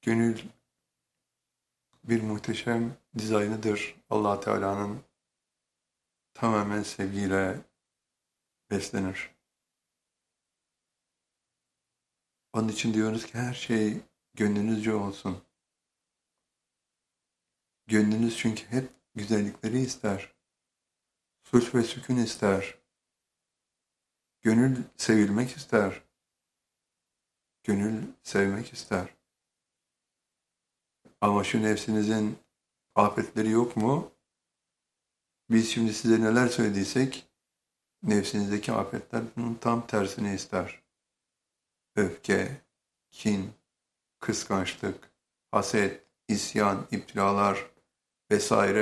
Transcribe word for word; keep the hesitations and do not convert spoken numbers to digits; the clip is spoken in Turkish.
Gönül bir muhteşem dizaynıdır. Allah Teala'nın tamamen sevgiyle beslenir. Onun için diyoruz ki her şey gönlünüzce olsun. Gönlünüz çünkü hep güzellikleri ister. Sulh ve sükun ister. Gönül sevilmek ister. Gönül sevmek ister. Ama şu nefsinizin afetleri yok mu? Biz şimdi size neler söylediysek nefsinizdeki afetler bunun tam tersini ister. Öfke, kin, kıskançlık, haset, isyan, iptilalar vesaire